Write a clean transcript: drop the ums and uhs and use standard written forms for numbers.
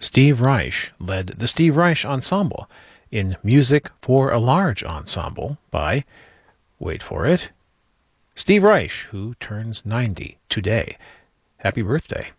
Steve Reich led the Steve Reich Ensemble in Music for a Large Ensemble by, wait for it, Steve Reich, who turns 90 today. Happy birthday.